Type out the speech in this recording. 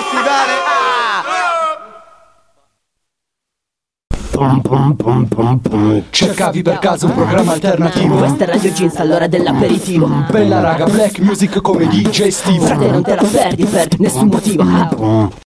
Cercavi per caso un programma alternativo? Questa è Radio Jeans all'ora dell'aperitivo. Bella raga, black music come DJ Steve. Frate, non te la perdi per nessun motivo.